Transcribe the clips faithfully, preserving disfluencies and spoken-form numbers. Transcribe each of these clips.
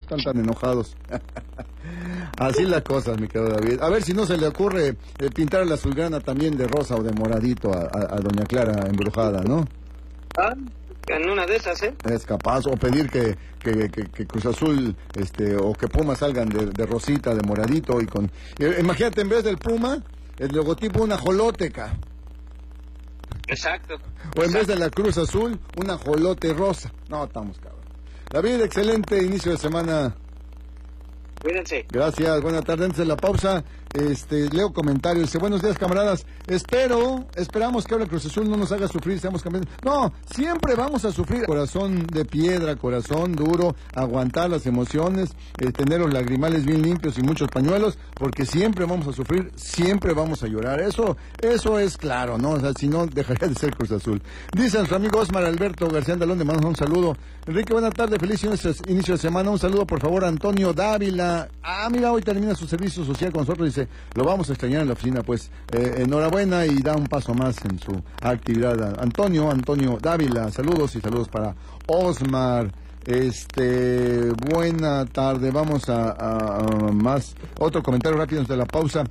están tan enojados. Así las cosas, mi querido David. A ver si no se le ocurre eh, pintar la azulgrana también de rosa o de moradito a, a, a doña Clara embrujada, ¿no? Ah, en una de esas, ¿eh? Es capaz, o pedir que, que, que, que Cruz Azul este, o que Puma salgan de, de rosita, de moradito y con... Eh, imagínate, en vez del Puma, el logotipo una ajoloteca. Exacto. O en vez de la Cruz Azul, un ajolote rosa. No, estamos cabrón. David, excelente inicio de semana. Cuídense. Gracias, buenas tardes. Antes de la pausa, este, leo comentarios. Dice, buenos días, camaradas. Espero, esperamos que ahora Cruz Azul no nos haga sufrir, seamos campeones. No, siempre vamos a sufrir. Corazón de piedra, corazón duro, aguantar las emociones, eh, tener los lagrimales bien limpios y muchos pañuelos, porque siempre vamos a sufrir, siempre vamos a llorar. Eso, eso es claro, ¿no? O sea, si no, dejaría de ser Cruz Azul. Dice nuestro amigo Osmar Alberto García Andalón, le mandamos un saludo. Enrique, buenas tardes, feliz inicio de semana. Un saludo, por favor, a Antonio Dávila. Ah, mira, hoy termina su servicio social con nosotros. Dice, lo vamos a extrañar en la oficina. Pues eh, enhorabuena y da un paso más en su actividad. Antonio, Antonio Dávila, saludos y saludos para Osmar. Este, buena tarde. Vamos a, a, a más. Otro comentario rápido antes de la pausa.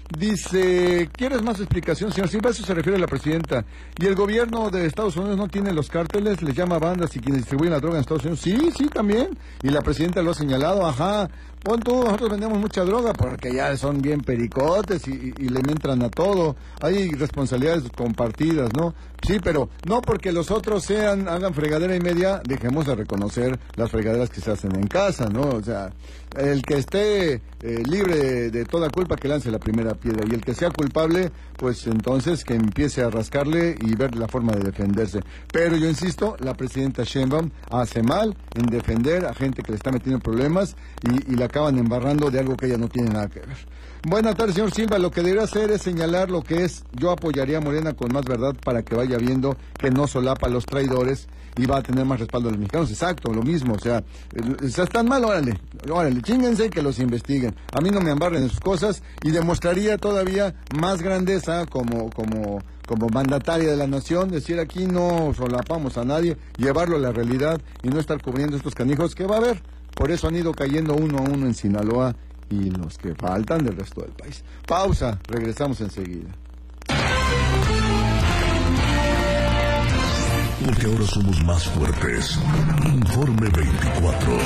Dice, ¿quieres más explicación, señor Silva? Eso se refiere a la presidenta. ¿Y el gobierno de Estados Unidos no tiene los cárteles? ¿Les llama bandas y quienes distribuyen la droga en Estados Unidos? Sí, sí, también. Y la presidenta lo ha señalado, ajá. Pon tú, nosotros vendemos mucha droga porque ya son bien pericotes y, y, y le entran a todo. Hay responsabilidades compartidas, ¿no? Sí, pero no porque los otros sean, hagan fregadera y media, dejemos de reconocer las fregaderas que se hacen en casa, ¿no? O sea, el que esté eh, libre de, de toda culpa que lance la primera piedra y el que sea culpable, pues entonces que empiece a rascarle y ver la forma de defenderse. Pero yo insisto, la presidenta Sheinbaum hace mal en defender a gente que le está metiendo problemas y, y la acaban embarrando de algo que ella no tiene nada que ver. Buenas tardes, señor Silva. Lo que debería hacer es señalar lo que es, yo apoyaría a Morena con más verdad para que vaya viendo que no solapa a los traidores y va a tener más respaldo de los mexicanos. Exacto, lo mismo, o sea, eh, están mal, órale, órale, chínguense que los investiguen. A mí no me embarren en sus cosas y demostraría todavía más grandeza como, como, como mandataria de la nación, decir aquí no solapamos a nadie, llevarlo a la realidad y no estar cubriendo estos canijos que va a haber. Por eso han ido cayendo uno a uno en Sinaloa y los que faltan del resto del país. Pausa, regresamos enseguida. Porque ahora somos más fuertes. Informe veinticuatro.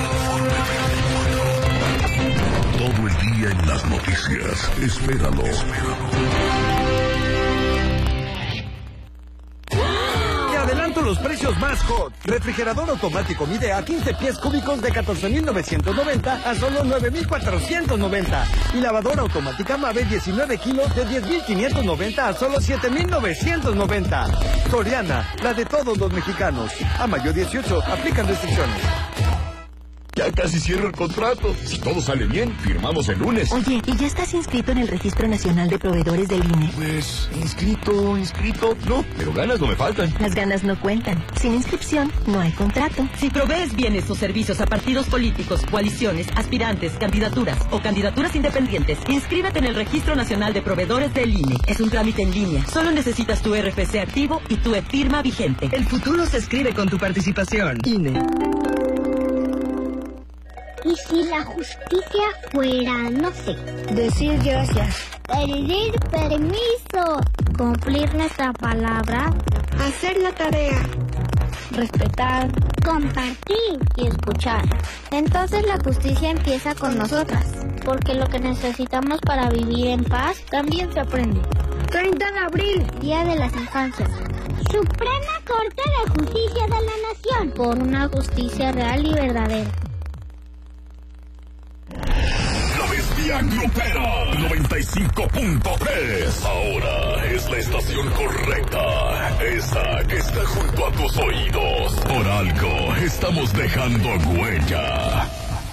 Todo el día en las noticias. Espéralo. Adelanto los precios más hot. Refrigerador automático Midea quince pies cúbicos de catorce mil novecientos noventa a solo nueve mil cuatrocientos noventa. Y lavadora automática Mave diecinueve kilos de diez mil quinientos noventa a solo siete mil novecientos noventa. Soriana, la de todos los mexicanos. A mayo dieciocho, aplican restricciones. Ya casi cierro el contrato. Si todo sale bien, firmamos el lunes. Oye, ¿y ya estás inscrito en el Registro Nacional de Proveedores del I N E? Pues, inscrito, inscrito, no, pero ganas no me faltan. Las ganas no cuentan. Sin inscripción, no hay contrato. Si provees bienes o servicios a partidos políticos, coaliciones, aspirantes, candidaturas o candidaturas independientes, inscríbete en el Registro Nacional de Proveedores del I N E. Es un trámite en línea. Solo necesitas tu R F C activo y tu e-firma vigente. El futuro se escribe con tu participación. I N E. ¿Y si la justicia fuera, no sé, decir gracias, pedir permiso, cumplir nuestra palabra, hacer la tarea, respetar, compartir y escuchar? Entonces la justicia empieza con nosotras, porque lo que necesitamos para vivir en paz también se aprende. treinta de abril, Día de las Infancias. Suprema Corte de Justicia de la Nación, por una justicia real y verdadera. La bestia grupera noventa y cinco punto tres. Ahora es la estación correcta. Esa que está junto a tus oídos. Por algo estamos dejando huella.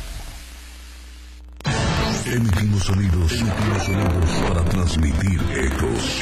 Emitimos sonidos, emitimos sonidos para transmitir ecos.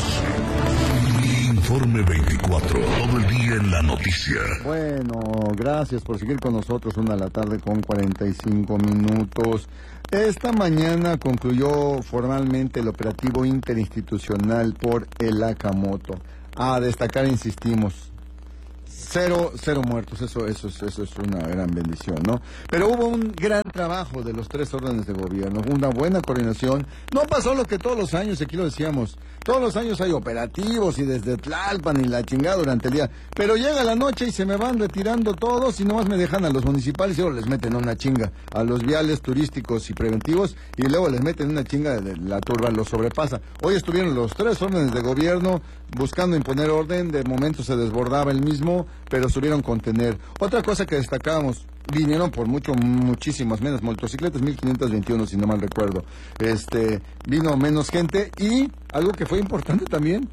Informe veinticuatro, todo el día en la noticia. Bueno, gracias por seguir con nosotros, una de la tarde con cuarenta y cinco minutos. Esta mañana concluyó formalmente el operativo interinstitucional por el Akamoto. A destacar, insistimos, cero, cero muertos, eso, eso, eso es una gran bendición, ¿no? Pero hubo un gran trabajo de los tres órdenes de gobierno, una buena coordinación. No pasó lo que todos los años, aquí lo decíamos, todos los años hay operativos y desde Tlalpan y la chingada durante el día, pero llega la noche y se me van retirando todos y nomás me dejan a los municipales y luego les meten una chinga a los viales turísticos y preventivos y luego les meten una chinga de la turba, los sobrepasa. Hoy estuvieron los tres órdenes de gobierno buscando imponer orden, de momento se desbordaba el mismo, pero subieron contener. Otra cosa que destacábamos, vinieron por mucho, muchísimas menos motocicletas, mil quinientos veintiuno si no mal recuerdo. Este, vino menos gente y algo que fue importante también,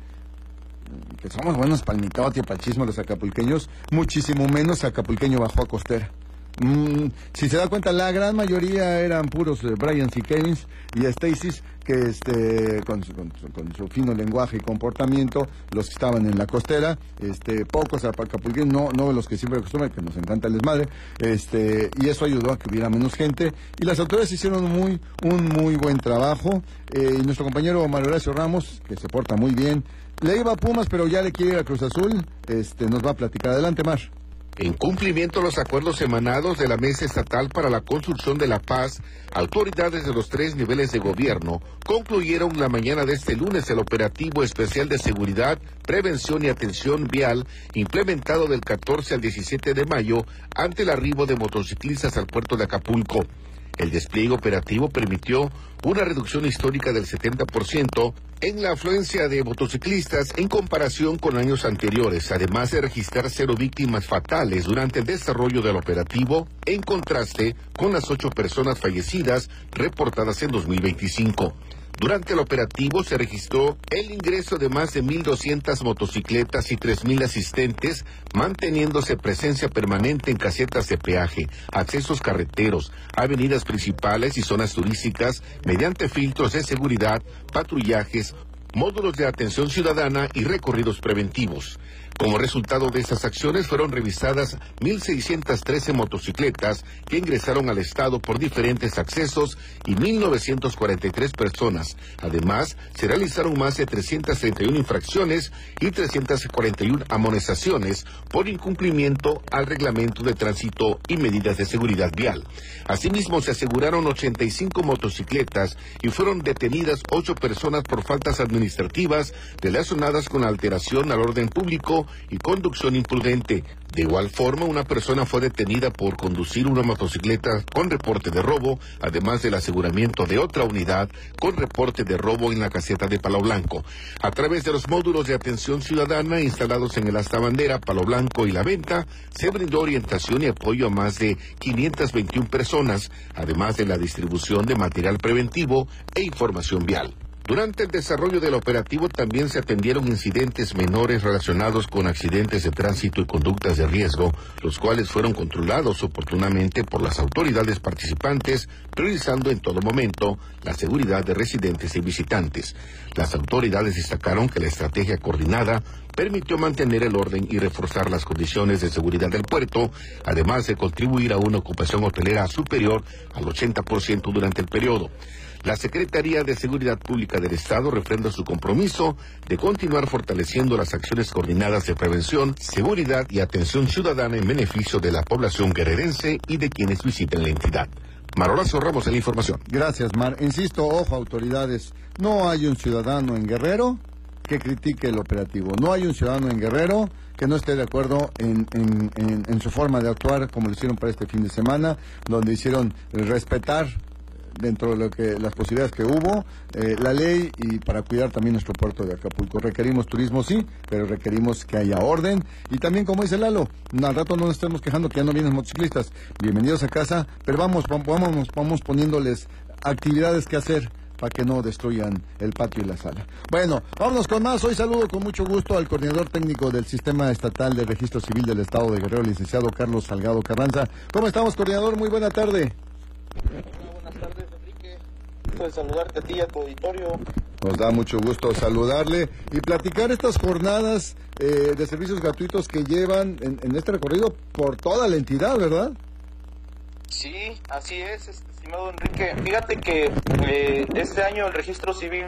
que somos buenos para el mitote y para el chisme los acapulqueños, muchísimo menos acapulqueño bajó a costera. Mm, si se da cuenta, la gran mayoría eran puros eh, Bryans y Kevins y Stacy's, que este con su, con, su, con su fino lenguaje y comportamiento, los que estaban en la costera, este pocos acapulqueños, no, no los que siempre acostumbran, que nos encanta el desmadre, este, y eso ayudó a que hubiera menos gente, y las autoridades hicieron muy, un muy buen trabajo, eh, y nuestro compañero Mario Horacio Ramos, que se porta muy bien, le iba a Pumas, pero ya le quiere ir a Cruz Azul, este, nos va a platicar. Adelante, Mar. En cumplimiento a los acuerdos emanados de la Mesa Estatal para la Construcción de la Paz, autoridades de los tres niveles de gobierno concluyeron la mañana de este lunes el operativo especial de seguridad, prevención y atención vial implementado del catorce al diecisiete de mayo ante el arribo de motociclistas al puerto de Acapulco. El despliegue operativo permitió una reducción histórica del setenta por ciento en la afluencia de motociclistas en comparación con años anteriores, además de registrar cero víctimas fatales durante el desarrollo del operativo, en contraste con las ocho personas fallecidas reportadas en dos mil veinticinco. Durante el operativo se registró el ingreso de más de mil doscientas motocicletas y tres mil asistentes, manteniéndose presencia permanente en casetas de peaje, accesos carreteros, avenidas principales y zonas turísticas mediante filtros de seguridad, patrullajes, módulos de atención ciudadana y recorridos preventivos. Como resultado de estas acciones fueron revisadas mil seiscientas trece motocicletas que ingresaron al estado por diferentes accesos y mil novecientas cuarenta y tres personas. Además, se realizaron más de trescientas treinta y una infracciones y trescientas cuarenta y una amonestaciones por incumplimiento al reglamento de tránsito y medidas de seguridad vial. Asimismo, se aseguraron ochenta y cinco motocicletas y fueron detenidas ocho personas por faltas administrativas relacionadas con la alteración al orden público y conducción imprudente. De igual forma, una persona fue detenida por conducir una motocicleta con reporte de robo, además del aseguramiento de otra unidad con reporte de robo en la caseta de Palo Blanco. A través de los módulos de atención ciudadana instalados en el Asta Bandera, Palo Blanco y La Venta, se brindó orientación y apoyo a más de quinientas veintiuna personas, además de la distribución de material preventivo e información vial. Durante el desarrollo del operativo también se atendieron incidentes menores relacionados con accidentes de tránsito y conductas de riesgo, los cuales fueron controlados oportunamente por las autoridades participantes, priorizando en todo momento la seguridad de residentes y visitantes. Las autoridades destacaron que la estrategia coordinada permitió mantener el orden y reforzar las condiciones de seguridad del puerto, además de contribuir a una ocupación hotelera superior al ochenta por ciento durante el periodo. La Secretaría de Seguridad Pública del Estado refrenda su compromiso de continuar fortaleciendo las acciones coordinadas de prevención, seguridad y atención ciudadana en beneficio de la población guerrerense y de quienes visiten la entidad. Mar Horacio Ramos en la información. Gracias, Mar. Insisto, ojo, autoridades, no hay un ciudadano en Guerrero que critique el operativo. No hay un ciudadano en Guerrero que no esté de acuerdo en, en, en, en su forma de actuar, como lo hicieron para este fin de semana, donde hicieron respetar dentro de lo que las posibilidades que hubo, eh, la ley, y para cuidar también nuestro puerto de Acapulco. Requerimos turismo, sí, pero requerimos que haya orden, y también, como dice Lalo, al rato no nos estemos quejando que ya no vienen motociclistas. Bienvenidos a casa, pero vamos, vamos, vamos poniéndoles actividades que hacer para que no destruyan el patio y la sala. Bueno, vámonos con más. Hoy saludo con mucho gusto al coordinador técnico del Sistema Estatal de Registro Civil del Estado de Guerrero, licenciado Carlos Salgado Carranza. ¿Cómo estamos, coordinador? Muy buena tarde. Buenas tardes, Enrique. Gusto de saludarte a ti y a tu auditorio. Nos da mucho gusto saludarle y platicar estas jornadas eh, de servicios gratuitos que llevan en, en este recorrido por toda la entidad, ¿verdad? Sí, así es, estimado Enrique. Fíjate que eh, este año el Registro Civil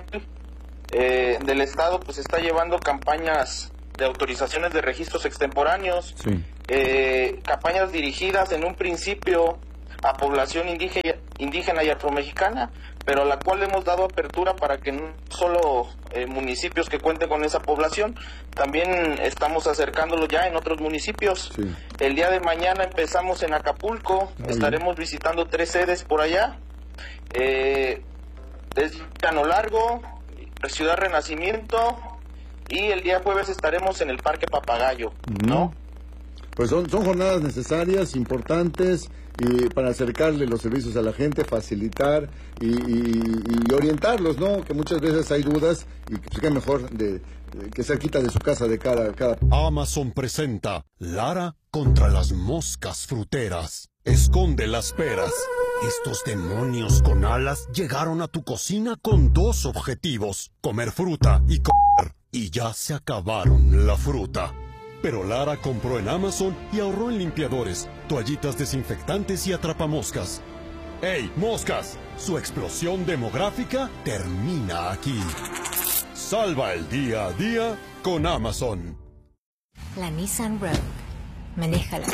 eh, del Estado pues está llevando campañas de autorizaciones de registros extemporáneos, sí. eh, campañas dirigidas en un principio a población indígena, indígena y afromexicana, pero a la cual hemos dado apertura para que no solo eh, municipios que cuenten con esa población, también estamos acercándolo ya en otros municipios. Sí. El día de mañana empezamos en Acapulco, Ay. estaremos visitando tres sedes por allá, eh, es Llano Largo, Ciudad Renacimiento, y el día jueves estaremos en el Parque Papagayo, ¿no? Pues son, son jornadas necesarias, importantes, y para acercarle los servicios a la gente, facilitar y, y, y orientarlos, ¿no? Que muchas veces hay dudas y que pues, mejor de, de que se quita de su casa de cada, cada... Amazon presenta Lara contra las moscas fruteras. Esconde las peras. Estos demonios con alas llegaron a tu cocina con dos objetivos: comer fruta y comer. Y ya se acabaron la fruta. Pero Lara compró en Amazon y ahorró en limpiadores, toallitas desinfectantes y atrapamoscas. ¡Ey, moscas! Su explosión demográfica termina aquí. Salva el día a día con Amazon. La Nissan Rogue. Manéjala.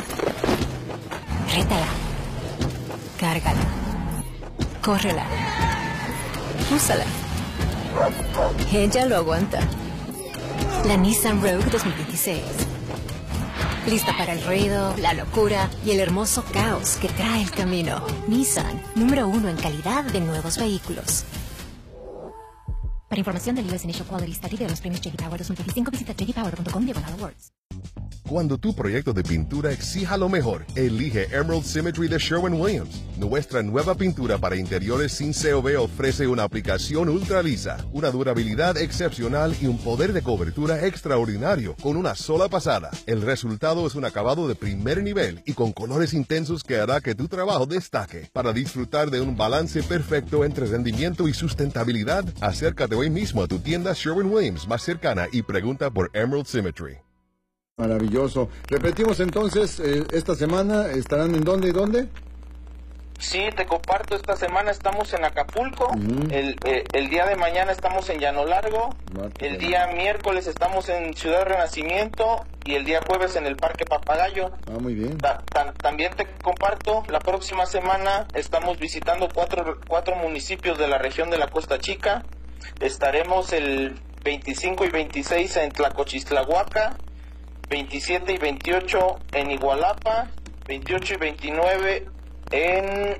Rétala. Cárgala. Córrela. Úsala. Ella lo aguanta. La Nissan Rogue dos mil veintiséis. Lista para el ruido, la locura y el hermoso caos que trae el camino. Nissan, número uno en calidad de nuevos vehículos. Para información del U S Initial Quality Study de los premios J D Power dos mil veinticinco, visita j d power punto com diagonal awards. Cuando tu proyecto de pintura exija lo mejor, elige Emerald Symmetry de Sherwin-Williams. Nuestra nueva pintura para interiores sin C O V ofrece una aplicación ultra lisa, una durabilidad excepcional y un poder de cobertura extraordinario con una sola pasada. El resultado es un acabado de primer nivel y con colores intensos que hará que tu trabajo destaque. Para disfrutar de un balance perfecto entre rendimiento y sustentabilidad, acércate hoy mismo a tu tienda Sherwin-Williams más cercana y pregunta por Emerald Symmetry. Maravilloso. Repetimos entonces, eh, esta semana, ¿estarán en dónde y dónde? Sí, te comparto, esta semana estamos en Acapulco, uh-huh. el, eh, el día de mañana estamos en Llano Largo, Mate. el día miércoles estamos en Ciudad Renacimiento y el día jueves en el Parque Papagayo. Ah, muy bien. Ta- ta- también te comparto, la próxima semana estamos visitando cuatro, cuatro municipios de la región de la Costa Chica. Estaremos el veinticinco y veintiséis en Tlacochistlahuaca, veintisiete y veintiocho en Igualapa, veintiocho y veintinueve en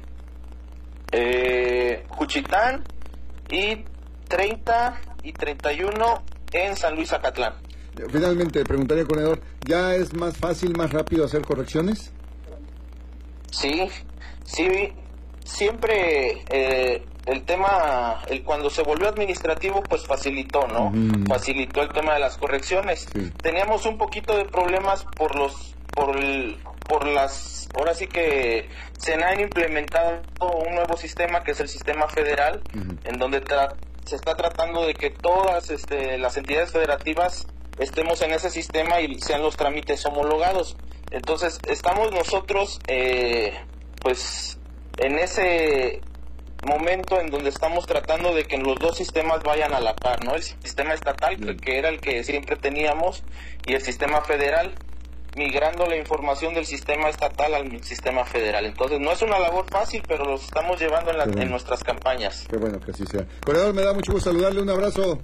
eh, Juchitán y treinta y treinta y uno en San Luis Acatlán. Finalmente, preguntaría, coordinador, ¿ya es más fácil, más rápido hacer correcciones? Sí, sí, siempre eh, el tema, el cuando se volvió administrativo, pues facilitó, ¿no? Uh-huh. Facilitó el tema de las correcciones. Sí. Teníamos un poquito de problemas por los, por el, por las, ahora sí que se han implementado un nuevo sistema que es el sistema federal, uh-huh. en donde tra- se está tratando de que todas este, las entidades federativas estemos en ese sistema y sean los trámites homologados. Entonces, estamos nosotros, eh, pues, en ese momento en donde estamos tratando de que los dos sistemas vayan a la par, ¿no? El sistema estatal, que, que era el que siempre teníamos, y el sistema federal, migrando la información del sistema estatal al sistema federal. Entonces, no es una labor fácil, pero los estamos llevando en, la, bueno. en nuestras campañas. Qué bueno que así sea. Corredor, me da mucho gusto saludarle, un abrazo.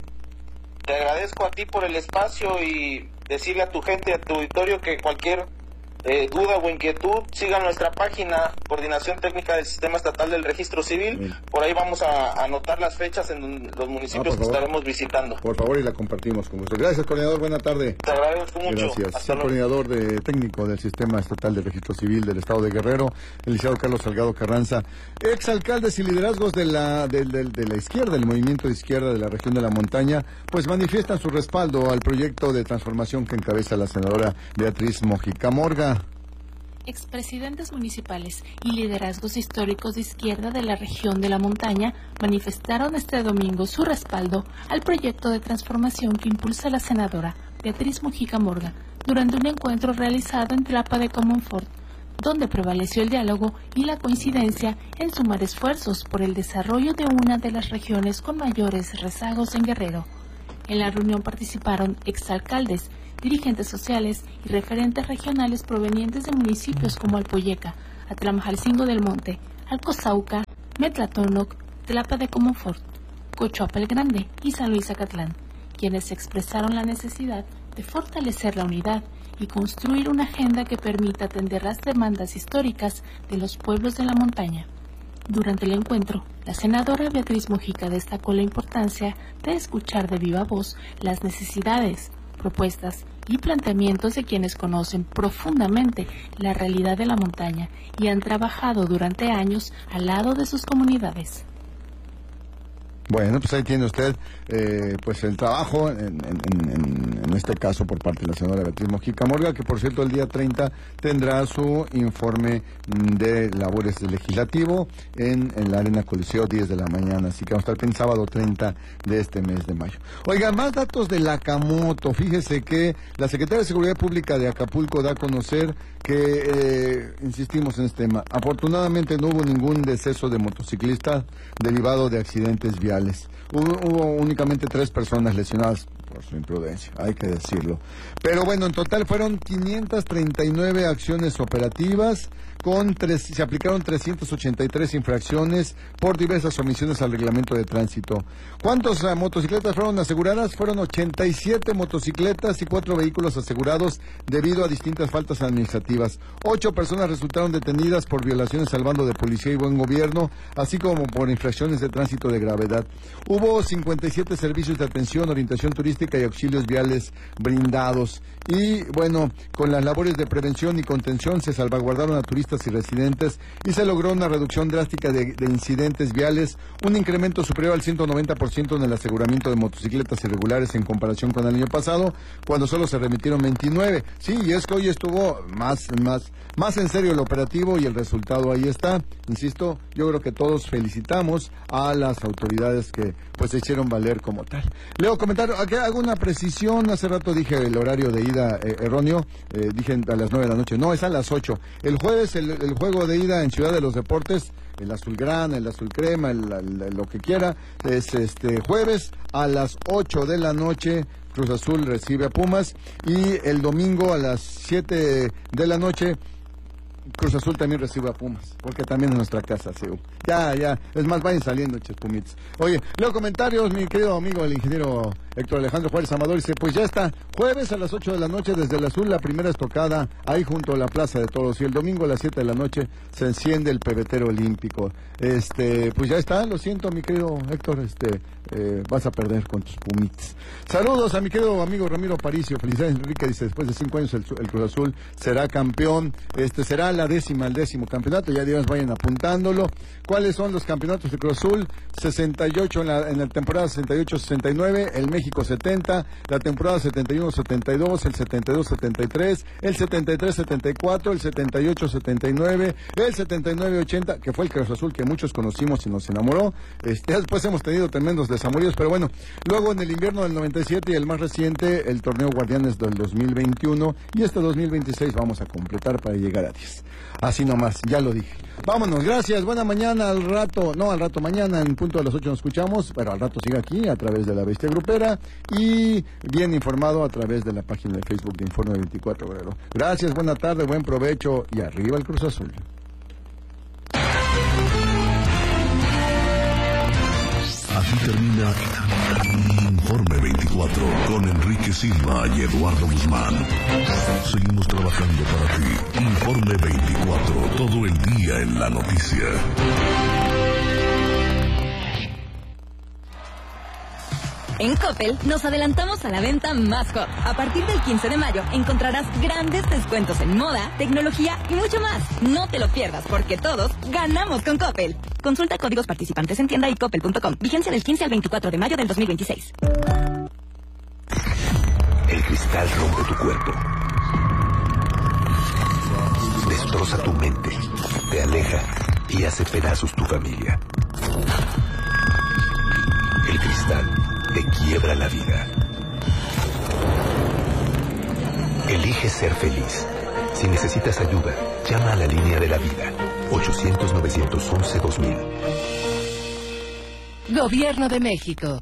Te agradezco a ti por el espacio y decirle a tu gente, a tu auditorio, que cualquier eh, duda o inquietud, sigan nuestra página, Coordinación Técnica del Sistema Estatal del Registro Civil. Bien. Por ahí vamos a, a anotar las fechas en los municipios ah, que estaremos visitando. Por favor, y la compartimos con gusto. Gracias, coordinador, buena tarde. Te agradezco mucho. Gracias. Hasta el coordinador de, técnico del Sistema Estatal del Registro Civil del Estado de Guerrero, el licenciado Carlos Salgado Carranza. Exalcaldes y liderazgos de la, de, de, de la izquierda, del movimiento de izquierda de la región de la montaña, pues manifiestan su respaldo al proyecto de transformación que encabeza la senadora Beatriz Mojica Morga. Expresidentes municipales y liderazgos históricos de izquierda de la región de la montaña manifestaron este domingo su respaldo al proyecto de transformación que impulsa la senadora Beatriz Mojica Morga durante un encuentro realizado en Tlapa de Comonfort, donde prevaleció el diálogo y la coincidencia en sumar esfuerzos por el desarrollo de una de las regiones con mayores rezagos en Guerrero. En la reunión participaron exalcaldes, dirigentes sociales y referentes regionales provenientes de municipios como Alpoyeca, Atlamjalcingo del Monte, Alcozauca, Metlatónoc, Tlapa de Comonfort, Cochuapa el Grande y San Luis Acatlán, quienes expresaron la necesidad de fortalecer la unidad y construir una agenda que permita atender las demandas históricas de los pueblos de la montaña. Durante el encuentro, la senadora Beatriz Mujica destacó la importancia de escuchar de viva voz las necesidades, propuestas y planteamientos de quienes conocen profundamente la realidad de la montaña y han trabajado durante años al lado de sus comunidades. Bueno, pues ahí tiene usted eh, pues el trabajo, en, en, en, en este caso por parte de la senadora Beatriz Mujica Morga, que por cierto el día treinta tendrá su informe de labores del legislativo en, en la Arena Coliseo, diez de la mañana, así que vamos a estar el sábado treinta de este mes de mayo. Oiga, más datos de Lacamoto. Fíjese que la Secretaría de Seguridad Pública de Acapulco da a conocer que, eh, insistimos en este tema, afortunadamente no hubo ningún deceso de motociclistas derivado de accidentes viales. Hubo, hubo únicamente tres personas lesionadas por su imprudencia, hay que decirlo. Pero bueno, en total fueron quinientas treinta y nueve acciones operativas, con tres, se aplicaron trescientas ochenta y tres infracciones por diversas omisiones al reglamento de tránsito. ¿Cuántas uh, motocicletas fueron aseguradas? Fueron ochenta y siete motocicletas y cuatro vehículos asegurados debido a distintas faltas administrativas. Ocho personas resultaron detenidas por violaciones al bando de policía y buen gobierno, así como por infracciones de tránsito de gravedad. Hubo cincuenta y siete servicios de atención, orientación turística y auxilios viales brindados. Y bueno, con las labores de prevención y contención se salvaguardaron a turistas y residentes y se logró una reducción drástica de, de incidentes viales, un incremento superior al ciento noventa por ciento en el aseguramiento de motocicletas irregulares en comparación con el año pasado, cuando solo se remitieron veintinueve. Sí, y es que hoy estuvo más, más, más en serio el operativo y el resultado ahí está. Insisto, yo creo que todos felicitamos a las autoridades que pues se hicieron valer como tal. Leo comentario, aquí hago una precisión, hace rato dije el horario de ida eh, erróneo, eh, dije a las nueve de la noche, no, es a las ocho. El jueves el, el juego de ida en Ciudad de los Deportes, el azulgrana, el azul crema, el, el, lo que quiera, es este jueves a las ocho de la noche. Cruz Azul recibe a Pumas y el domingo a las siete de la noche Cruz Azul también recibe a Pumas, porque también es nuestra casa, sí. Ya, ya, es más, vayan saliendo, Pumitas. Oye, leo comentarios, mi querido amigo, el ingeniero Héctor Alejandro Juárez Amador, dice, pues ya está, jueves a las ocho de la noche desde el Azul, la primera estocada, ahí junto a la Plaza de Toros, y el domingo a las siete de la noche se enciende el pebetero olímpico. Este, pues ya está, lo siento, mi querido Héctor, este, eh, vas a perder con tus Pumitas. Saludos a mi querido amigo Ramiro Paricio, felicidades Enrique, dice, después de cinco años el, el Cruz Azul será campeón, este, será la décima, el décimo campeonato, ya Dios vayan apuntándolo. ¿Cuáles son los campeonatos de Cruz Azul? sesenta y ocho en la, en la temporada sesenta y ocho sesenta y nueve, el México setenta, la temporada setenta y uno setenta y dos, el setenta y dos setenta y tres, el setenta y tres setenta y cuatro, el setenta y ocho setenta y nueve, el setenta y nueve ochenta, que fue el Cruz Azul que muchos conocimos y nos enamoró. Este, después hemos tenido tremendos desamoríos, pero bueno, luego en el invierno del noventa y siete y el más reciente, el torneo Guardianes del dos mil veintiuno, y este dos mil veintiséis vamos a completar para llegar a diez. Así nomás, ya lo dije. Vámonos, gracias, buena mañana, al rato, no, al rato mañana, en punto de las ocho nos escuchamos, pero al rato sigue aquí a través de La Bestia Grupera y bien informado a través de la página de Facebook de Informe veinticuatro Guerrero. Gracias, buena tarde, buen provecho y arriba el Cruz Azul. Así termina Informe veinticuatro con Enrique Silva y Eduardo Guzmán. Seguimos trabajando para ti. Informe veinticuatro, todo el día en la noticia. En Coppel nos adelantamos a la venta más hot. A partir del quince de mayo encontrarás grandes descuentos en moda, tecnología y mucho más. No te lo pierdas porque todos ganamos con Coppel. Consulta códigos participantes en tienda y coppel punto com. Vigencia del quince al veinticuatro de mayo del dos mil veintiséis. El cristal rompe tu cuerpo. Destroza tu mente. Te aleja y hace pedazos tu familia. El cristal te quiebra la vida. Elige ser feliz. Si necesitas ayuda, llama a la línea de la vida. ochocientos nueve once dos mil. Gobierno de México.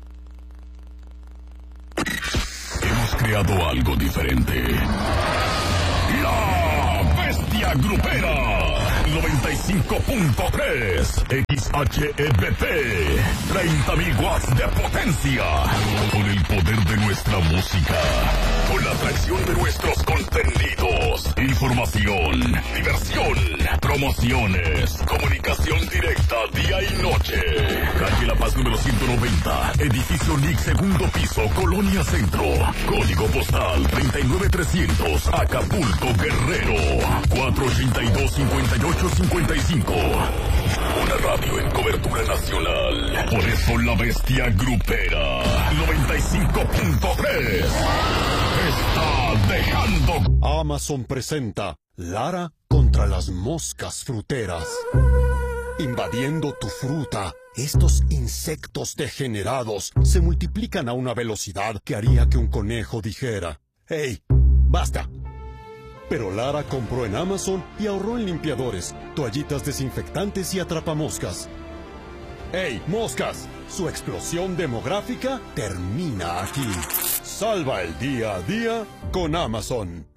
Hemos creado algo diferente. La Bestia Grupera. noventa y cinco punto tres. X H E B P. treinta mil watts de potencia. Con el poder de nuestra música. Con la atracción de nuestros contenidos. Información, diversión, promociones, comunicación directa día y noche. Calle La Paz número ciento noventa. Edificio N I C, segundo piso, Colonia Centro. Código postal treinta y nueve trescientos. Acapulco, Guerrero. cuatro ochenta y dos, cincuenta y ocho cincuenta y cinco. Una radio en cobertura nacional. Por eso la bestia grupera. noventa y cinco punto tres. Está dejando. Amazon presenta Lara contra las moscas fruteras. Invadiendo tu fruta, estos insectos degenerados se multiplican a una velocidad que haría que un conejo dijera: ¡Hey, basta! Pero Lara compró en Amazon y ahorró en limpiadores, toallitas desinfectantes y atrapamoscas. ¡Hey, moscas! Su explosión demográfica termina aquí. Salva el día a día con Amazon.